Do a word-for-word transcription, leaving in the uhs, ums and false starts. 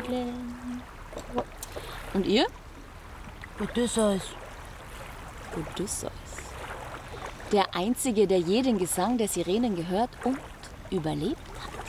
Madeleine. Und ihr? Odysseus. Odysseus. Der Einzige, der je den Gesang der Sirenen gehört und überlebt hat.